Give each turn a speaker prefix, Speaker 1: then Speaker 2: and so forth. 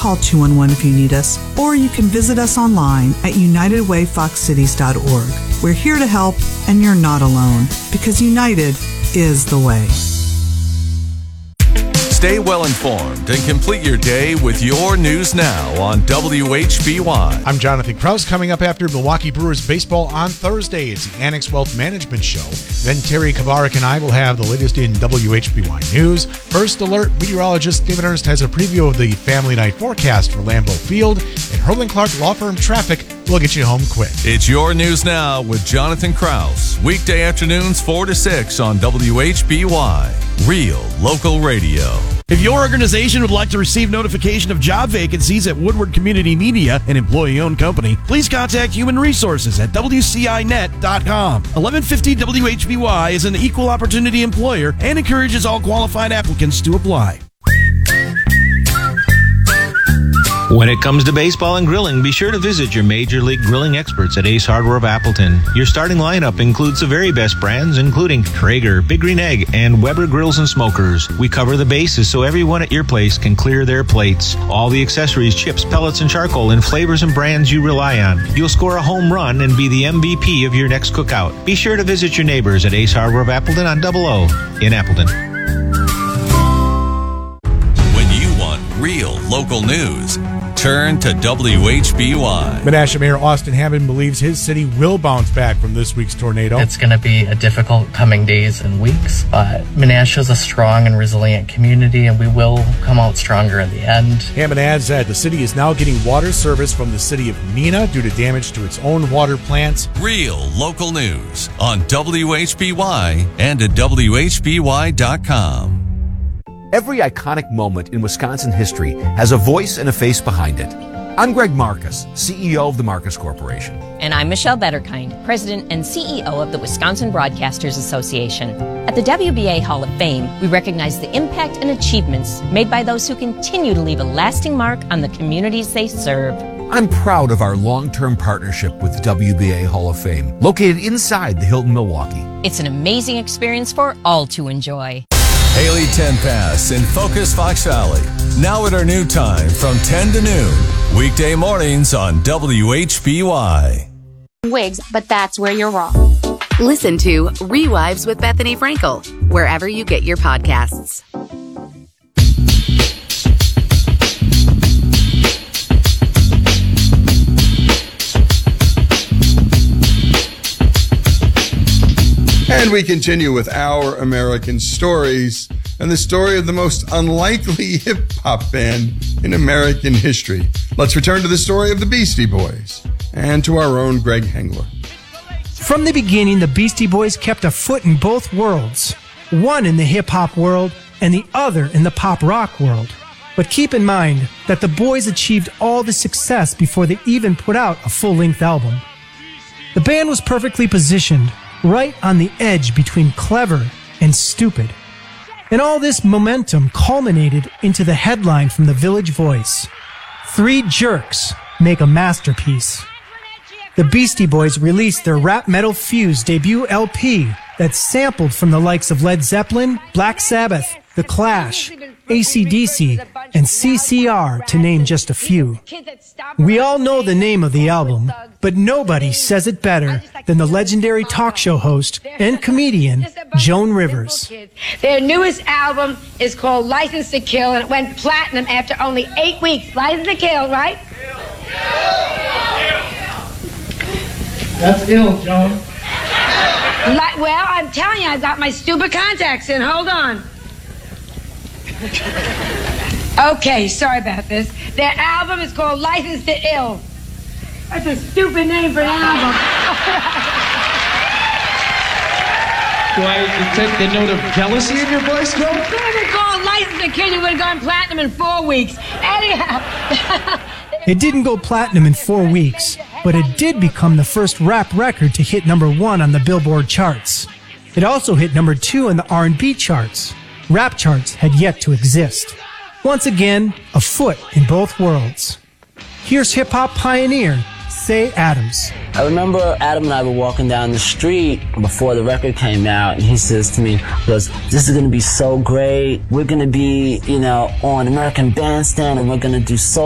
Speaker 1: call 211 if you need us, or you can visit us online at unitedwayfoxcities.org. We're here to help, and you're not alone, because United is the way.
Speaker 2: Stay well informed and complete your day with your news now on WHBY.
Speaker 3: I'm Jonathan Krause. Coming up after Milwaukee Brewers baseball on Thursday, it's the Annex Wealth Management Show. Then Terry Kavarik and I will have the latest in WHBY news. First Alert meteorologist David Ernst has a preview of the family night forecast for Lambeau Field. And Hurlin Clark Law Firm Traffic will get you home quick.
Speaker 2: It's your news now with Jonathan Krause. Weekday afternoons 4 to 6 on WHBY. Real local radio.
Speaker 4: If your organization would like to receive notification of job vacancies at Woodward Community Media, an employee-owned company, please contact Human Resources at WCINet.com. 1150 WHBY is an equal opportunity employer and encourages all qualified applicants to apply.
Speaker 5: When it comes to baseball and grilling, be sure to visit your Major League Grilling experts at Ace Hardware of Appleton. Your starting lineup includes the very best brands, including Traeger, Big Green Egg, and Weber Grills and Smokers. We cover the bases so everyone at your place can clear their plates. All the accessories, chips, pellets, and charcoal in flavors and brands you rely on. You'll score a home run and be the MVP of your next cookout. Be sure to visit your neighbors at Ace Hardware of Appleton on Double O in Appleton.
Speaker 2: When you want real local news, turn to WHBY.
Speaker 3: Menasha Mayor Austin Hammond believes his city will bounce back from this week's tornado.
Speaker 6: It's going to be a difficult coming days and weeks, but Menasha is a strong and resilient community, and we will come out stronger in the end.
Speaker 3: Hammond adds that the city is now getting water service from the city of Neenah due to damage to its own water plants.
Speaker 2: Real local news on WHBY and at WHBY.com.
Speaker 7: Every iconic moment in Wisconsin history has a voice and a face behind it. I'm Greg Marcus, CEO of the Marcus Corporation.
Speaker 8: And I'm Michelle Betterkind, President and CEO of the Wisconsin Broadcasters Association. At the WBA Hall of Fame, we recognize the impact and achievements made by those who continue to leave a lasting mark on the communities they serve.
Speaker 7: I'm proud of our long-term partnership with WBA Hall of Fame, located inside the Hilton Milwaukee.
Speaker 8: It's an amazing experience for all to enjoy.
Speaker 2: Haley 10 Pass in Focus Fox Valley. Now at our new time from 10 to noon. Weekday mornings on WHBY.
Speaker 9: Wigs, but that's where you're wrong.
Speaker 10: Listen to Rewives with Bethany Frankel, wherever you get your podcasts.
Speaker 11: And we continue with Our American Stories and the story of the most unlikely hip-hop band in American history. Let's return to the story of the Beastie Boys and to our own Greg Hengler.
Speaker 12: From the beginning, the Beastie Boys kept a foot in both worlds, one in the hip-hop world and the other in the pop-rock world. But keep in mind that the boys achieved all the success before they even put out a full-length album. The band was perfectly positioned, right on the edge between clever and stupid. And all this momentum culminated into the headline from the Village Voice: 3 jerks make a masterpiece. The Beastie Boys released their rap metal fuse debut LP that sampled from the likes of Led Zeppelin, Black Sabbath, The Clash, AC/DC, and CCR, to name just a few. We all know the name of the album, but nobody says it better than the legendary talk show host and comedian Joan Rivers.
Speaker 13: Their newest album is called License to Kill, and it went platinum after only 8 weeks. License to Kill, right?
Speaker 14: That's ill, Joan.
Speaker 13: Well, I'm telling you, I got my stupid contacts in. Hold on. Okay, sorry about this. Their album is called License to Ill. That's a stupid name for an album.
Speaker 14: Do I detect the note of jealousy in your voice, Joe?
Speaker 13: If it called License to Kill, you would have gone platinum in 4 weeks. Anyhow.
Speaker 12: It didn't go platinum in 4 weeks, but it did become the first rap record to hit number 1 on the Billboard charts. It also hit number 2 in the R&B charts. Rap charts had yet to exist. Once again, a foot in both worlds. Here's hip-hop pioneer Say Adams.
Speaker 15: I remember Adam and I were walking down the street before the record came out, and he says to me, he goes, "This is going to be so great. We're going to be, on American Bandstand, and we're going to do so